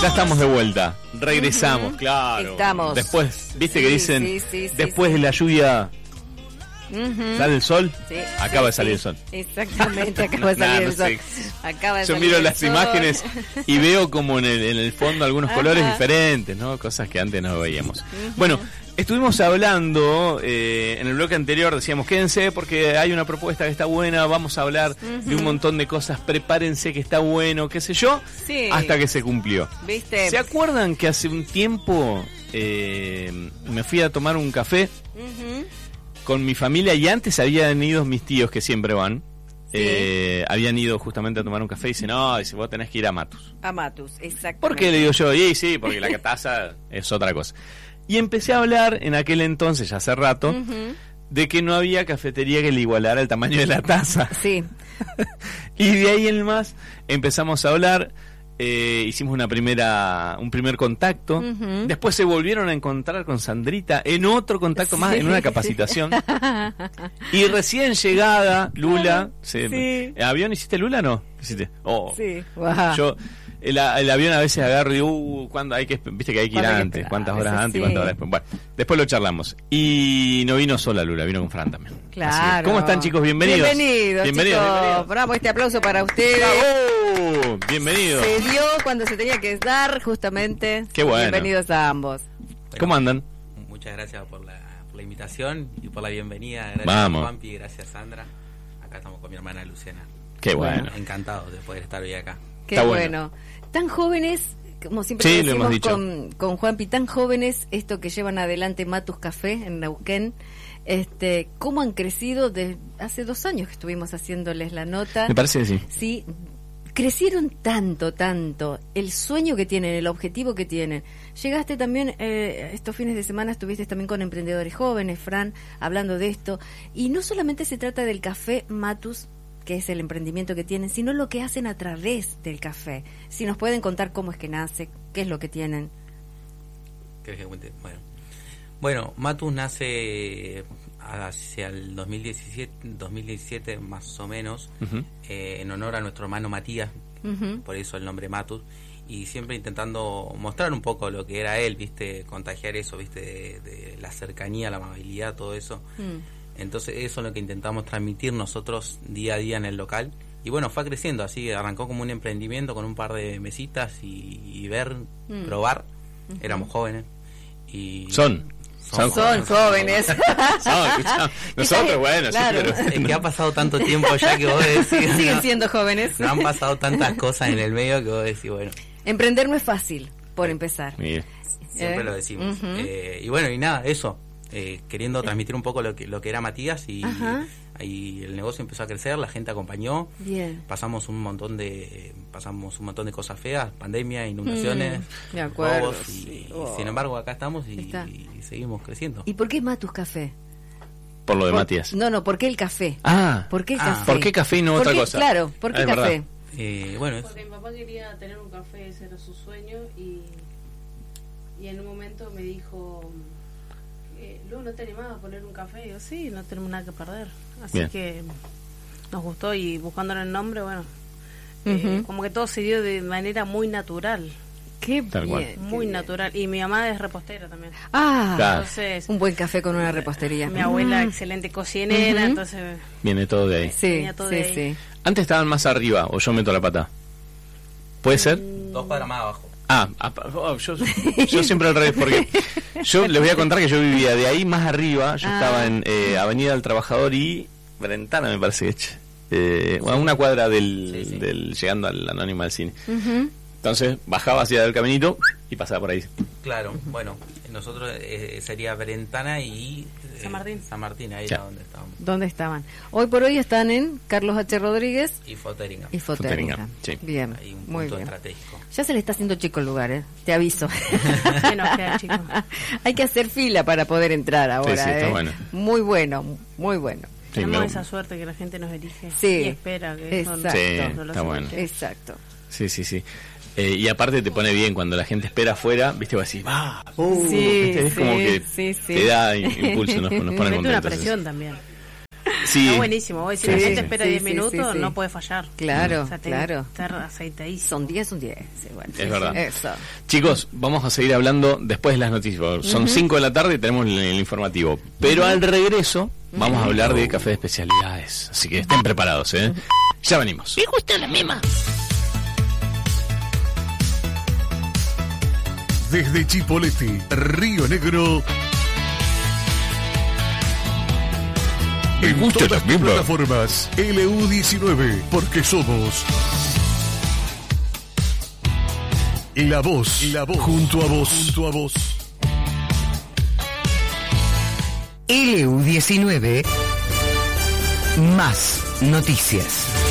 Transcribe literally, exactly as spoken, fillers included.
Ya estamos de vuelta. Regresamos, uh-huh. claro. Estamos. Después, viste sí, que dicen, sí, sí, sí, después sí. de la lluvia... Uh-huh. ¿Sale el sol? Sí, acaba sí, de salir sí. el sol. Exactamente, acaba de salir nah, el sol. No sé. Acaba de Yo salir miro el las sol. imágenes y veo como en el, en el fondo algunos Ajá. colores diferentes, ¿no? Cosas que antes no veíamos. Uh-huh. Bueno, estuvimos hablando eh, en el bloque anterior, decíamos quédense porque hay una propuesta que está buena, vamos a hablar uh-huh. de un montón de cosas, prepárense que está bueno, qué sé yo, sí. hasta que se cumplió. ¿Viste? ¿Se acuerdan que hace un tiempo eh, me fui a tomar un café? Uh-huh. Con mi familia, y antes habían ido mis tíos que siempre van, sí. eh, habían ido justamente a tomar un café y dicen, no, dice, vos tenés que ir a Matus. A Matus, exactamente. ¿Por qué? Le digo yo, y sí, porque la taza es otra cosa. Y empecé a hablar en aquel entonces, ya hace rato, uh-huh. de que no había cafetería que le igualara el tamaño de la taza. Sí. Y de ahí en más empezamos a hablar. Eh, hicimos una primera un primer contacto, uh-huh. después se volvieron a encontrar con Sandrita en otro contacto sí. más, en una capacitación. Y recién llegada Lula, se, sí. ¿avión hiciste Lula no? ¿Hiciste? Oh, sí. Wow. Yo el, el avión a veces agarro y digo, uh, ¿cuándo hay que, viste que hay que ir antes? ¿Cuántas horas antes y sí. cuántas horas después? Bueno, después lo charlamos. Y no vino sola Lula, vino con Fran también. Claro. ¿Cómo están, chicos? Bienvenidos. Bienvenidos, bienvenidos, chicos. bienvenidos. Bravo, este aplauso para ustedes. ¡Bravo! Bienvenidos. Se dio cuando se tenía que dar, justamente. Qué bueno. Bienvenidos a ambos. Bueno, ¿cómo andan? Muchas gracias por la, por la invitación y por la bienvenida. Gracias, Vamos. Juanpi, gracias, Sandra. Acá estamos con mi hermana Luciana. Qué bueno. Encantados de poder estar hoy acá. Qué Está bueno. bueno. Tan jóvenes, como siempre sí, decimos con, con Juanpi, tan jóvenes, esto que llevan adelante Matus Café en Neuquén, este, cómo han crecido desde hace dos años que estuvimos haciéndoles la nota. Me parece que sí. Sí, crecieron tanto, tanto, el sueño que tienen, el objetivo que tienen. Llegaste también, eh, estos fines de semana estuviste también con emprendedores jóvenes, Fran, hablando de esto, y no solamente se trata del café Matus, que es el emprendimiento que tienen, sino lo que hacen a través del café. Si nos pueden contar cómo es que nace, qué es lo que tienen. ¿Querés que cuente? Bueno, bueno, Matus nace hacia el dos mil diecisiete, dos mil diecisiete más o menos, uh-huh. eh, en honor a nuestro hermano Matías, uh-huh. por eso el nombre Matus, y siempre intentando mostrar un poco lo que era él, viste, contagiar eso, viste, de, de la cercanía, la amabilidad, todo eso. Uh-huh. Entonces eso es lo que intentamos transmitir nosotros día a día en el local. Y bueno, fue creciendo así, arrancó como un emprendimiento con un par de mesitas y, y ver, mm. probar. Uh-huh. Éramos jóvenes. y Son. Son, son jóvenes. Son, nosotros, bueno, claro. sí, pero... Es que ha pasado tanto tiempo ya que vos decís... Siguen no, siendo jóvenes. No han pasado tantas cosas en el medio que vos decís, bueno... Emprender no es fácil, por empezar. Mira. Siempre ¿Eh? lo decimos. Uh-huh. Eh, y bueno, y nada, eso. Eh, queriendo transmitir un poco lo que lo que era Matías y, y el negocio empezó a crecer, la gente acompañó. Bien. Pasamos un montón de pasamos un montón de cosas feas, pandemia, inundaciones, mm, de acuerdo, robos, y, sí. oh. y sin embargo acá estamos y, y seguimos creciendo. ¿Y por qué Matus Café? Por lo de por, Matías. No, no, ¿por qué el café? Ah. ¿Por qué el ah, café? ¿Por qué café y no otra qué, cosa? Claro, ¿por qué ah, café? Eh, bueno, es... Porque mi papá quería tener un café, ese era su sueño, y, y en un momento me dijo, eh, Lu, ¿no te animabas a poner un café? Y yo, sí, no tenemos nada que perder. Así Bien. que nos gustó, y buscándole el nombre, bueno, uh-huh. eh, como que todo se dio de manera muy natural. Qué Tal bien, cual. Muy qué natural. Y mi mamá es repostera también. Ah, claro. Entonces, un buen café con una repostería. Mi abuela, mm. excelente cocinera, uh-huh. entonces... Viene todo de ahí. Sí, todo sí, de ahí. sí. Antes estaban más arriba, o yo meto la pata. ¿Puede ser? Dos cuadras más abajo. Ah, oh, yo, yo siempre al revés, porque yo les voy a contar que yo vivía de ahí más arriba, yo ah. estaba en eh, Avenida del Trabajador y Brentana, me parece, eh, a una cuadra del, sí, sí. del llegando al Anónima del Cine. Uh-huh. Entonces bajaba hacia el caminito y pasaba por ahí. Claro, bueno, nosotros eh, sería Brentana y eh, San Martín. San Martín, ahí ya. era donde estábamos. ¿Dónde estaban? Hoy por hoy están en Carlos H. Rodríguez y Foteringa. Y Foteringa. Foteringa, sí. Bien, ahí un muy punto bien. estratégico. Ya se le está haciendo chico el lugar, ¿eh? Te aviso. Bueno, queda chico. Hay que hacer fila para poder entrar ahora, sí, sí, está ¿eh? bueno. Muy bueno, muy bueno. Sí, Tenemos me... esa suerte que la gente nos elige sí. y espera que Exacto. eso sí, no, no lo está bueno. Exacto. Sí, sí, sí. Eh, y aparte te pone bien cuando la gente espera afuera, viste, va así, va, uh, sí, ¿viste? Es sí, como que sí, sí. te da impulso, nos, nos pone Mete contentos. una presión también. Sí. Está buenísimo. Vos, si Sí, la gente espera sí, diez sí, minutos, sí, sí. no puede fallar. Claro, O sea, tiene claro. que estar aceitadísimo. Son diez, son diez. Sí, bueno, Es verdad. Eso. Chicos, vamos a seguir hablando después de las noticias. Son cinco de la tarde y tenemos el, el informativo. Pero al regreso vamos a hablar de café de especialidades. Así que estén preparados, ¿eh? Ya venimos. Me gusta la mema. Desde Chipoleti, Río Negro. Me En gusta todas la las mema. plataformas L U diecinueve, porque somos la voz, la voz, junto a vos, junto a vos. L U diecinueve, más noticias.